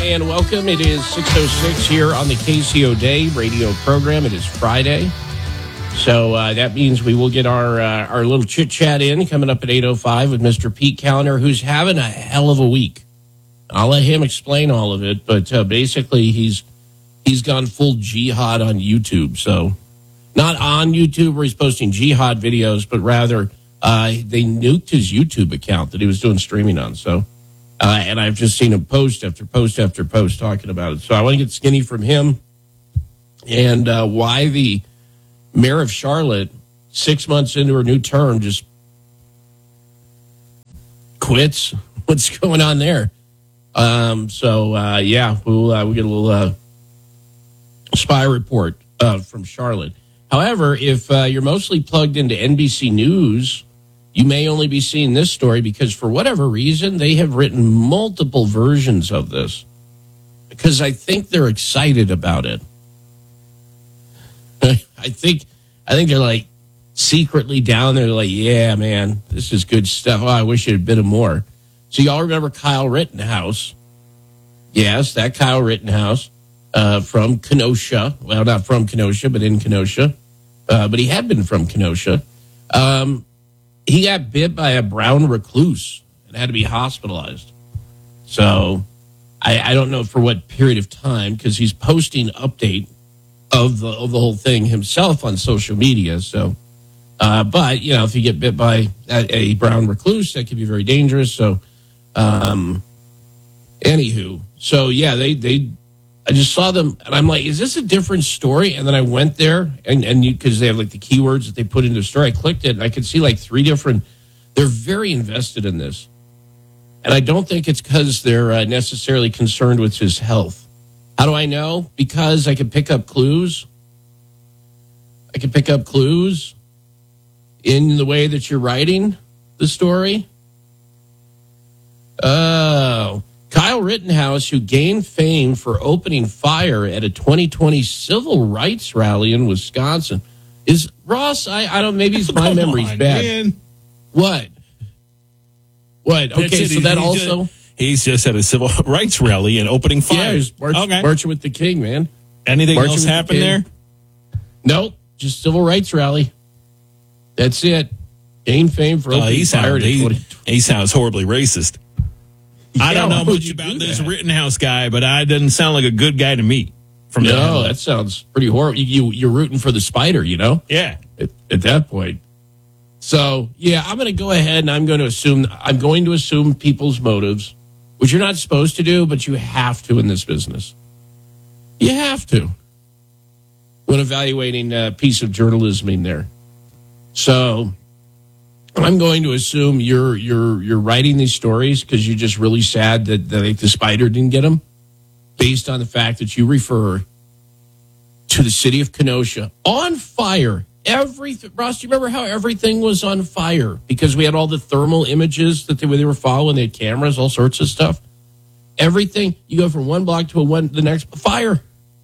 and welcome. It is 6:06 here on the KCO Day radio program. It is Friday. So that means we will get our little chit-chat in coming up at 8:05 with Mr. Pete Kaliner, who's having a hell of a week. I'll let him explain all of it, but basically he's gone full jihad on YouTube. So not on YouTube where he's posting jihad videos, but rather they nuked his YouTube account that he was doing streaming on. So and I've just seen him post after post after post talking about it. So I want to get skinny from him and why the mayor of Charlotte, 6 months into her new term, just quits. What's going on there? We'll get a little spy report from Charlotte. However, if you're mostly plugged into NBC News, you may only be seeing this story because for whatever reason, they have written multiple versions of this because I think they're excited about it. I think they're like secretly down there like, yeah, man, this is good stuff. Oh, I wish it had been more. So y'all remember Kyle Rittenhouse? Yes, that Kyle Rittenhouse from Kenosha. Well, not from Kenosha, but in Kenosha. But he had been from Kenosha. He got bit by a brown recluse and had to be hospitalized. So I don't know for what period of time because he's posting update of the whole thing himself on social media. So, but you know, if you get bit by a brown recluse, that can be very dangerous. So, anywho, so yeah, I just saw them and I'm like, is this a different story? And then I went there and because they have like the keywords that they put into the story, I clicked it and I could see like three different. They're very invested in this, and I don't think it's because they're necessarily concerned with his health. How do I know? Because I can pick up clues. I can pick up clues in the way that you're writing the story. Oh, Kyle Rittenhouse, who gained fame for opening fire at a 2020 civil rights rally in Wisconsin, is Ross? I don't. Maybe it's my memory's bad. Man. What? Okay, so that also. He's just at a civil rights rally and opening fire. Yeah, he's marching with the king, man. Anything else happen there? Nope, just civil rights rally. That's it. Gained fame for opening fire. He sounds horribly racist. I don't know much about this Rittenhouse guy, but I doesn't sound like a good guy to me. That sounds pretty horrible. You're rooting for the spider, you know? Yeah. At that point. So, yeah, I'm going to go ahead and I'm going to assume people's motives, which you're not supposed to do, but you have to in this business. You have to when evaluating a piece of journalism in there. So I'm going to assume you're writing these stories because you're just really sad that the spider didn't get them, based on the fact that you refer to the city of Kenosha on fire. Ross, do you remember how everything was on fire because we had all the thermal images that they were following? They had cameras, all sorts of stuff. Everything you go from one block to the next fire.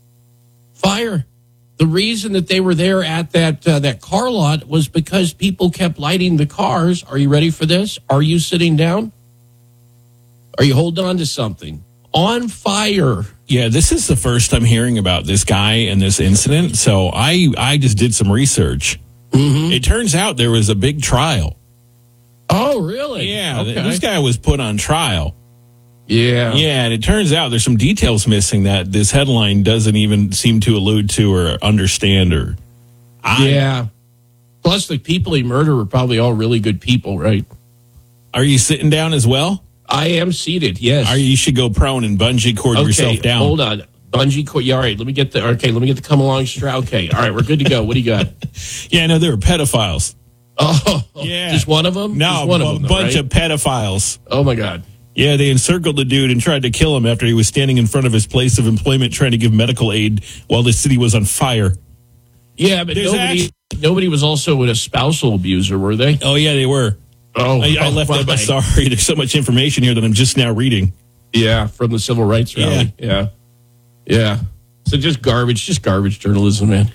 The reason that they were there at that car lot was because people kept lighting the cars. Are you ready for this? Are you sitting down? Are you holding on to something? On fire. Yeah, this is the first I'm hearing about this guy and this incident. So I just did some research. Mm-hmm. It turns out there was a big trial. Oh, really? Yeah, okay. This guy was put on trial. Yeah. Yeah, and it turns out there's some details missing that this headline doesn't even seem to allude to or understand. Yeah. Plus, the people he murdered were probably all really good people, right? Are you sitting down as well? I am seated, yes. You should go prone and bungee cord yourself down. Hold on. Bungee cord. Yeah, all right. Let me get the come along strap. Okay. All right. We're good to go. What do you got? Yeah, no, they were pedophiles. Oh, yeah. Just one of them? No, a bunch of pedophiles. Oh, my God. Yeah, they encircled the dude and tried to kill him after he was standing in front of his place of employment trying to give medical aid while the city was on fire. Yeah, but nobody was also a spousal abuser, were they? Oh, yeah, they were. Oh, I left that, but sorry. There's so much information here that I'm just now reading. Yeah, from the civil rights rally. Yeah. So just garbage journalism, man.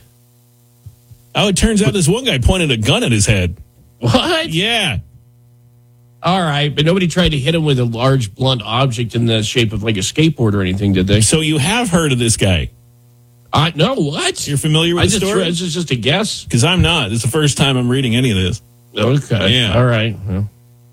Oh, it turns out this one guy pointed a gun at his head. What? Yeah. All right, but nobody tried to hit him with a large blunt object in the shape of like a skateboard or anything, did they? So you have heard of this guy? No, what? You're familiar with the story? This is just a guess. Because I'm not. This is the first time I'm reading any of this. Okay. Yeah. All right. Well.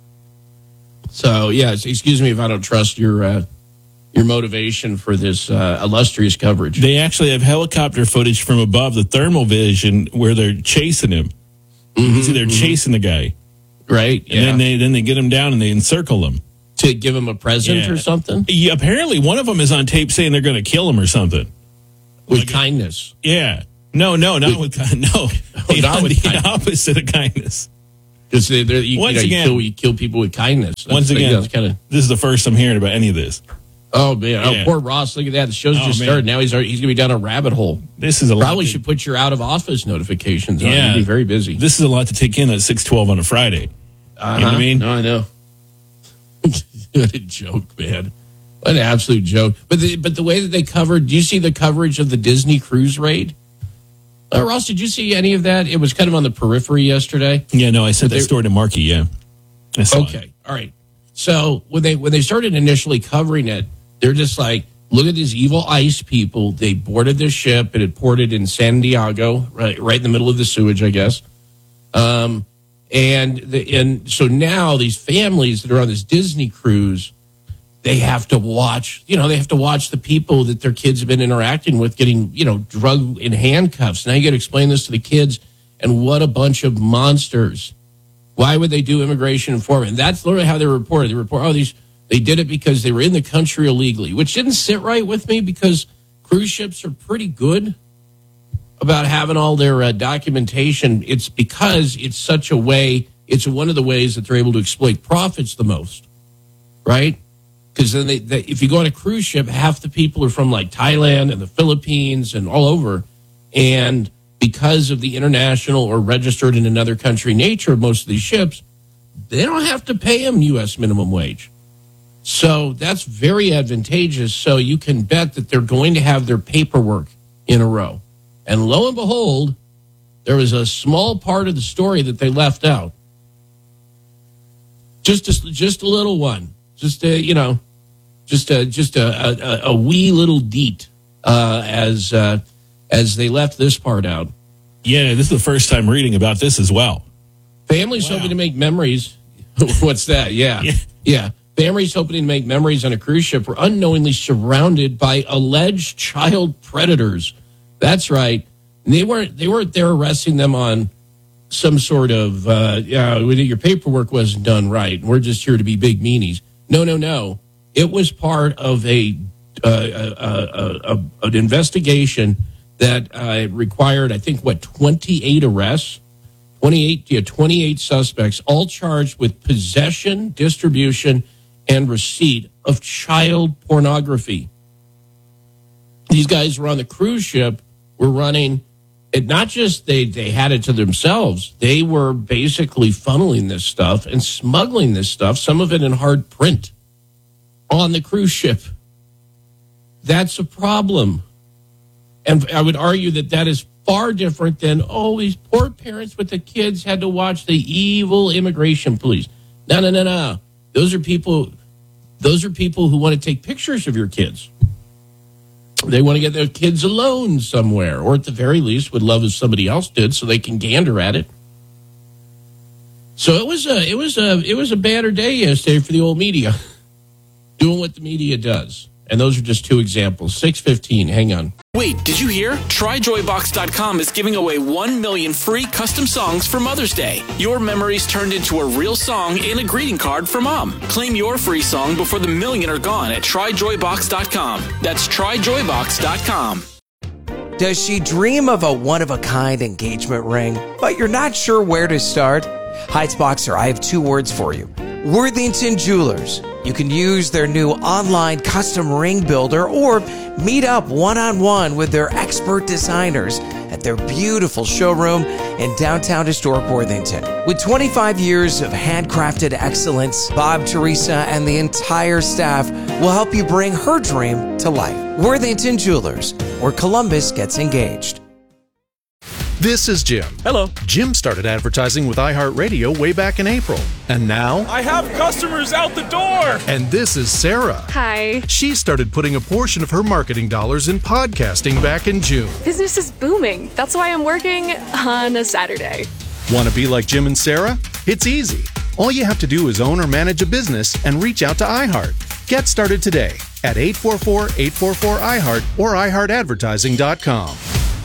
So, excuse me if I don't trust your motivation for this illustrious coverage. They actually have helicopter footage from above the thermal vision where they're chasing him. You can see they're chasing the guy. Right. And then they get him down and they encircle him. To give him a present or something? Yeah, apparently one of them is on tape saying they're going to kill him or something. With kindness. Yeah. No, not with kindness. No. The opposite of kindness. Because you kill people with kindness. This is the first I'm hearing about any of this. Oh, man. Yeah. Oh, poor Ross. Look at that. The show's just started. Now he's going to be down a rabbit hole. This is Probably should put your out of office notifications on. Yeah. You'll be very busy. This is a lot to take in at 6:12 on a Friday. You know what I mean? No, I know. What a joke, man. What an absolute joke. But the way that they covered, do you see the coverage of the Disney cruise raid? Ross, did you see any of that? It was kind of on the periphery yesterday. Yeah, no, I sent that story to Marky, yeah. Okay, all right. So when they started initially covering it, they're just like, look at these evil ICE people. They boarded their ship. It had ported in San Diego, right in the middle of the sewage, I guess. And so now these families that are on this Disney cruise, they have to watch, the people that their kids have been interacting with getting, drugged in handcuffs. Now you got to explain this to the kids, and what a bunch of monsters. Why would they do immigration enforcement? That's literally how they reported. They report, they did it because they were in the country illegally, which didn't sit right with me because cruise ships are pretty good about having all their documentation. It's because it's one of the ways that they're able to exploit profits the most, right? Because then if you go on a cruise ship, half the people are from like Thailand and the Philippines and all over. And because of the international or registered in another country nature of most of these ships, they don't have to pay them U.S. minimum wage. So that's very advantageous. So you can bet that they're going to have their paperwork in a row. And lo and behold, there was a small part of the story that they left out. Just a little one. Just a wee little deet as they left this part out. Yeah, this is the first time reading about this as well. Families hoping to make memories. What's that? Yeah. Families hoping to make memories on a cruise ship were unknowingly surrounded by alleged child predators. That's right. They weren't there arresting them on some sort of your paperwork wasn't done right. We're just here to be big meanies. No. It was part of an investigation that required, I think, 28 arrests, 28 suspects, all charged with possession, distribution, and receipt of child pornography. These guys were on the cruise ship, were running it. Not just they had it to themselves. They were basically funneling this stuff and smuggling this stuff, some of it in hard print, on the cruise ship. That's a problem. And I would argue that is far different than, these poor parents with the kids had to watch the evil immigration police. No. Those are people who want to take pictures of your kids. They want to get their kids alone somewhere, or at the very least would love if somebody else did so they can gander at it. So it was a banner day yesterday for the old media, doing what the media does. And those are just two examples. 6:15, hang on. Wait, did you hear? TryJoyBox.com is giving away 1 million free custom songs for Mother's Day. Your memories turned into a real song and a greeting card for Mom. Claim your free song before the million are gone at TryJoyBox.com. That's TryJoyBox.com. Does she dream of a one-of-a-kind engagement ring, but you're not sure where to start? Heights Boxer, I have 2 words for you. Worthington Jewelers. You can use their new online custom ring builder or meet up one-on-one with their expert designers at their beautiful showroom in downtown historic Worthington. With 25 years of handcrafted excellence, Bob, Teresa, and the entire staff will help you bring her dream to life. Worthington Jewelers, where Columbus gets engaged. This is Jim. Hello. Jim started advertising with iHeartRadio way back in April. And now... I have customers out the door! And this is Sarah. Hi. She started putting a portion of her marketing dollars in podcasting back in June. Business is booming. That's why I'm working on a Saturday. Want to be like Jim and Sarah? It's easy. All you have to do is own or manage a business and reach out to iHeart. Get started today at 844-844-iHeart or iHeartAdvertising.com.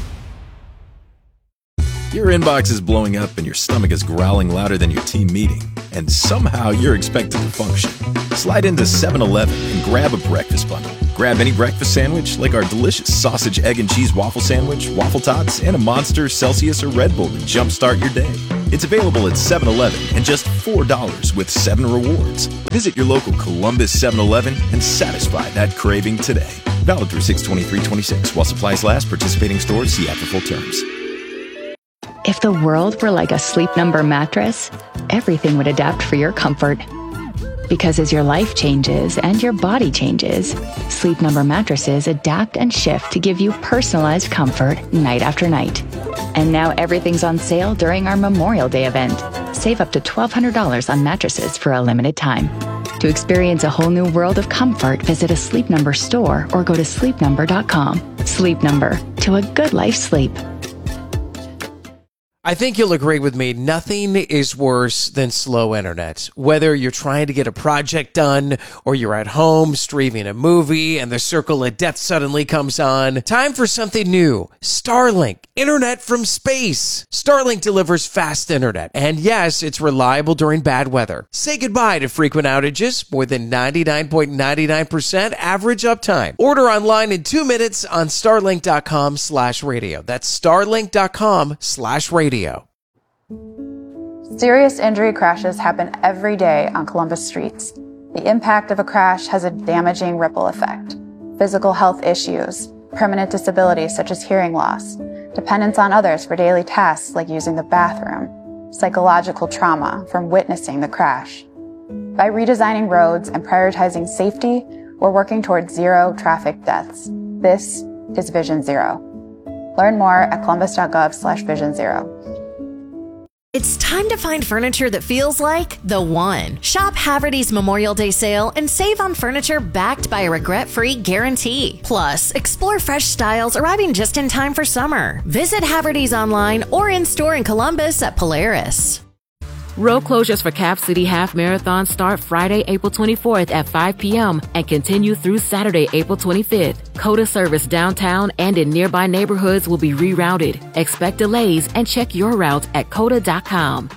Your inbox is blowing up and your stomach is growling louder than your team meeting, and somehow you're expected to function. Slide into 7-Eleven and grab a breakfast bundle. Grab any breakfast sandwich like our delicious sausage, egg, and cheese waffle sandwich, waffle tots, and a Monster, Celsius, or Red Bull to jumpstart your day. It's available at 7-Eleven and just $4 with 7 rewards. Visit your local Columbus 7-Eleven and satisfy that craving today. Valid through 6/23/26 while supplies last. Participating stores see ad for full terms. If the world were like a Sleep Number mattress, everything would adapt for your comfort. Because as your life changes and your body changes, Sleep Number mattresses adapt and shift to give you personalized comfort night after night. And now everything's on sale during our Memorial Day event. Save up to $1,200 on mattresses for a limited time. To experience a whole new world of comfort, visit a Sleep Number store or go to sleepnumber.com. Sleep Number, to a good night's sleep. I think you'll agree with me, nothing is worse than slow internet. Whether you're trying to get a project done or you're at home streaming a movie and the circle of death suddenly comes on, time for something new. Starlink, internet from space. Starlink delivers fast internet, and yes, it's reliable during bad weather. Say goodbye to frequent outages, more than 99.99% average uptime. Order online in 2 minutes on starlink.com/radio. That's starlink.com/radio. Serious injury crashes happen every day on Columbus streets. The impact of a crash has a damaging ripple effect. Physical health issues, permanent disabilities such as hearing loss, dependence on others for daily tasks like using the bathroom, psychological trauma from witnessing the crash. By redesigning roads and prioritizing safety, we're working towards zero traffic deaths. This is Vision Zero. Learn more at columbus.gov/Vision Zero. It's time to find furniture that feels like the one. Shop Haverty's Memorial Day sale and save on furniture backed by a regret-free guarantee. Plus, explore fresh styles arriving just in time for summer. Visit Haverty's online or in-store in Columbus at Polaris. Road closures for Cap City Half Marathon start Friday, April 24th at 5 p.m. and continue through Saturday, April 25th. COTA service downtown and in nearby neighborhoods will be rerouted. Expect delays and check your route at COTA.com.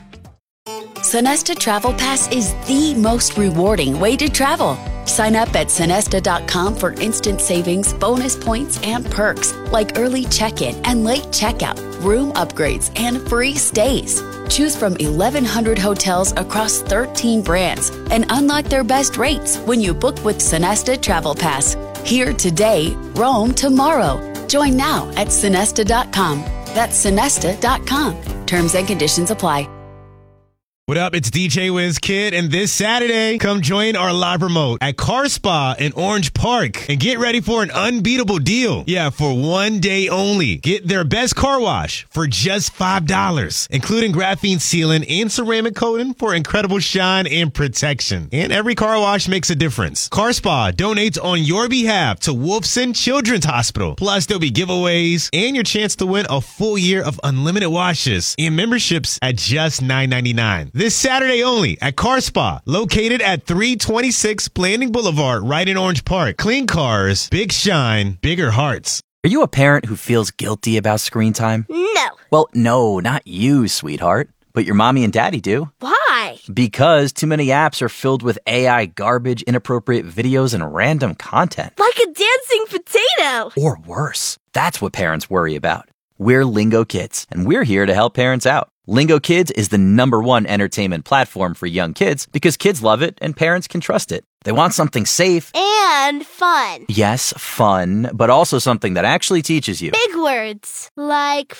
Sonesta Travel Pass is the most rewarding way to travel. Sign up at Sonesta.com for instant savings, bonus points, and perks like early check-in and late checkout, room upgrades, and free stays. Choose from 1,100 hotels across 13 brands and unlock their best rates when you book with Sonesta Travel Pass. Here today, roam tomorrow. Join now at Sonesta.com. That's Sonesta.com. Terms and conditions apply. What up? It's DJ Wiz Kid, and this Saturday, come join our live remote at Car Spa in Orange Park and get ready for an unbeatable deal. Yeah, for one day only. Get their best car wash for just $5, including graphene sealant and ceramic coating for incredible shine and protection. And every car wash makes a difference. Car Spa donates on your behalf to Wolfson Children's Hospital. Plus, there'll be giveaways and your chance to win a full year of unlimited washes and memberships at just $9.99. This Saturday only at Car Spa, located at 326 Blanding Boulevard, right in Orange Park. Clean cars, big shine, bigger hearts. Are you a parent who feels guilty about screen time? No. Well, no, not you, sweetheart. But your mommy and daddy do. Why? Because too many apps are filled with AI garbage, inappropriate videos, and random content. Like a dancing potato. Or worse. That's what parents worry about. We're Lingo Kids, and we're here to help parents out. Lingo Kids is the #1 entertainment platform for young kids because kids love it and parents can trust it. They want something safe. And fun. Yes, fun, but also something that actually teaches you. Big words. Like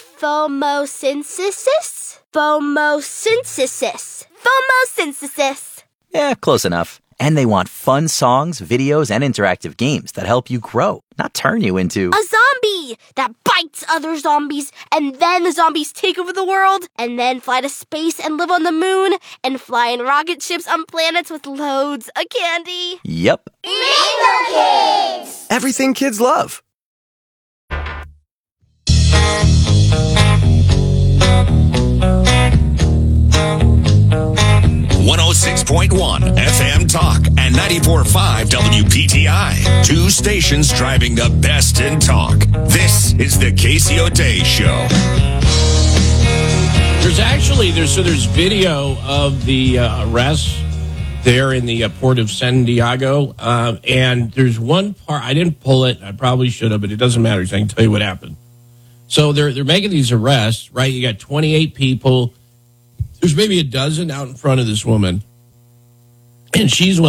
phomosynthesis? Phomosynthesis. Phomosynthesis. Yeah, close enough. And they want fun songs, videos, and interactive games that help you grow, not turn you into a zombie that bites other zombies, and then the zombies take over the world, and then fly to space and live on the moon, and fly in rocket ships on planets with loads of candy. Yep. Mango Kids! Everything kids love. 106.1 FM Talk and 94.5 WPTI. Two stations driving the best in talk. This is the Casey O'Day Show. There's video of the arrest there in the port of San Diego. And there's one part, I didn't pull it. I probably should have, but it doesn't matter because I can tell you what happened. So they're making these arrests, right? You got 28 people. There's maybe a dozen out in front of this woman. And she's one